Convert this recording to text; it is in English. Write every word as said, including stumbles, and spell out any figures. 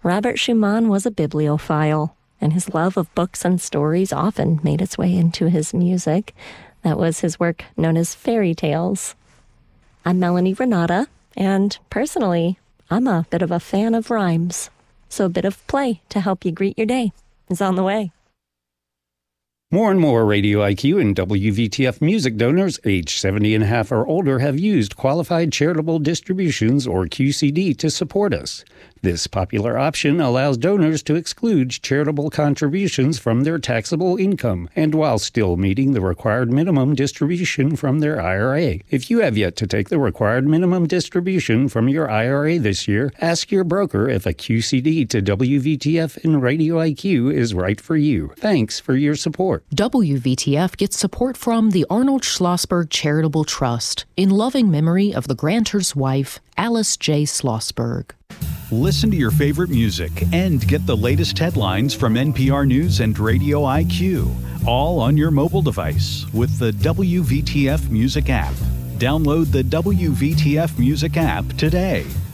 Robert Schumann was a bibliophile, and his love of books and stories often made its way into his music. That was his work known as fairy tales. I'm Melanie Renata, and personally, I'm a bit of a fan of rhymes. So a bit of play to help you greet your day is on the way. More and more Radio I Q and W V T F music donors age seventy and a half or older have used Qualified Charitable Distributions, or Q C D, to support us. This popular option allows donors to exclude charitable contributions from their taxable income, and while still meeting the required minimum distribution from their I R A. If you have yet to take the required minimum distribution from your I R A this year, ask your broker if a Q C D to W V T F and Radio I Q is right for you. Thanks for your support. W V T F gets support from the Arnold Schlossberg Charitable Trust in loving memory of the grantor's wife, Alice J. Schlossberg. Listen to your favorite music and get the latest headlines from N P R News and Radio I Q, all on your mobile device with the W V T F Music app. Download the W V T F Music app today.